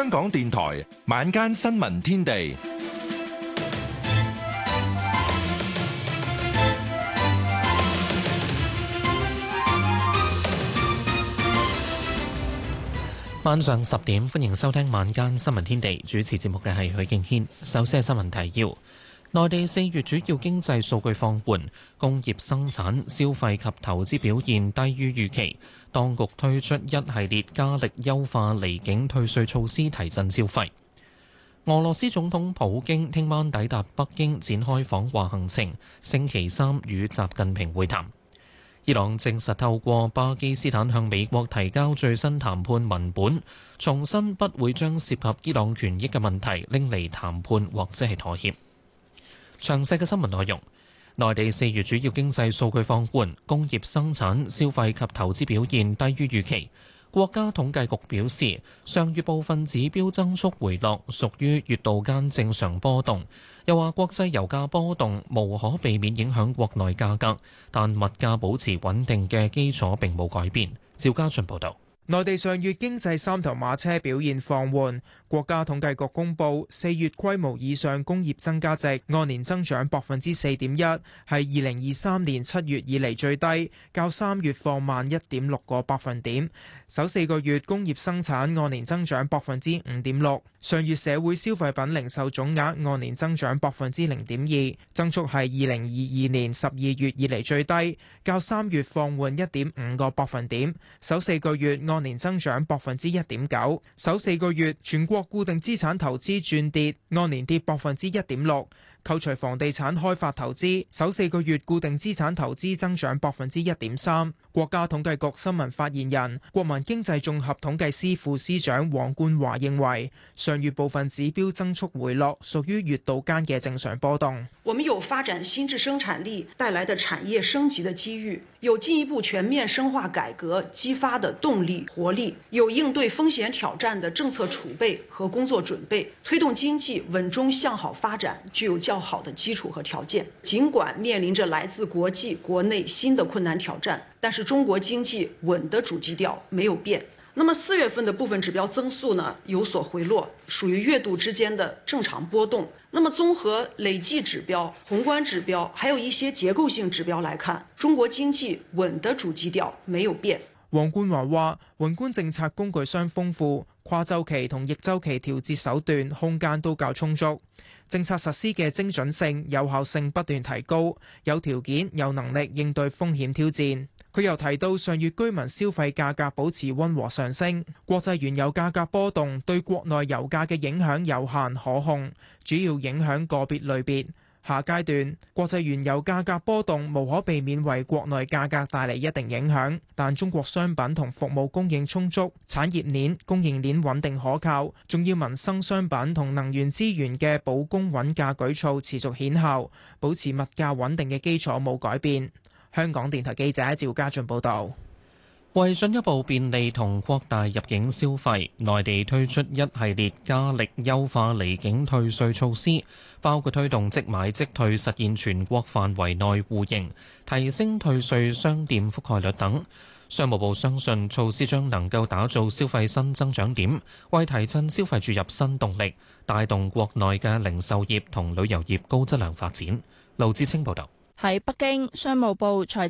香港電台晚間新聞天地， 晚上10點，歡迎收聽晚間新聞天地。主持節目嘅係許敬軒。首先係新聞提要：內地4月主要經濟數據放緩，工業生產、消費及投資表現低於預期。當局推出一系列加力優化離境退稅措施，提振消費。俄羅斯總統普京聽晚抵達北京，展開訪華行程，星期三與習近平會談。伊朗證實透過巴基斯坦向美國提交最新談判文本，重申不會將涉及伊朗權益嘅問題拎嚟談判或者係妥協。詳細嘅新聞內容。內地4月主要經濟數據放緩，工業生產、消費及投資表現低於預期。國家統計局表示，上月部分指標增速回落，屬於月度間正常波動。又話國際油價波動無可避免影響國內價格，但物價保持穩定嘅基礎並冇改變。趙家俊報導。 內地上月經濟三頭馬車表現放緩，國家統計局公佈4月規模以上工業增加值按年增長4.1%，係2023年7月以嚟最低，較3月放慢1.6個百分點。首4個月工業生產按年增長5.6%，上月社會消費品零售總額按年增長0.2%，增速係2022年12月以嚟最低，較3月放緩1.5個百分點。首4個月按年增長1.9%，首4個月全國固定資產投資轉跌，按年跌1.6%。扣除房地產開發投資，首4個月固定資產投資增長1.3%。國家統計局新聞發言人、國民經濟綜合統計司副司長黃冠華認為，上月部分指標增速回落，屬於月度間嘅正常波動。 我們有發展新質生產力帶來的產業升級的機遇，有進一步全面深化改革激發的動力活力，有應對風險挑戰的政策儲備和工作準備，推動經濟穩中向好發展具有較好的基礎和條件。儘管面臨着來自國際、國內新的困難挑戰，但是中國經濟穩的主基調沒有變。那麼4月份的部分指標增速呢有所回落，屬於月度之間的正常波動。那麼綜合累計指標、宏觀指標，還有一些結構性指標來看，中國經濟穩的主基調沒有變。 黃冠華話：宏觀政策工具箱豐富，跨週期同逆週期調節手段空間都較充足，政策實施嘅精準性、有效性不斷提高，有條件、有能力應對風險挑戰。佢又提到，上月居民消費價格保持溫和上升，國際原油價格波動對國內油價嘅影響有限可控，主要影響個別類別。下階段，國際原油價格波動無可避免為國內價格帶嚟一定影響，但中國商品同服務供應充足，產業鏈、供應鏈穩定可靠，重要民生商品同能源資源嘅保供穩價舉措持續顯效，保持物價穩定嘅基礎冇改變。香港電台記者趙家俊報道。 為進一步便利同擴大入境消費，內地推出一系列加力優化離境退稅措施，包括推動即買即退實現全國範圍內互認，提升退稅商店覆蓋率等。商務部相信措施將能夠打造消費新增長點，為提振消費注入新動力，帶動國內嘅零售業同旅遊業高質量發展。盧志清報導。 喺北京，商務部財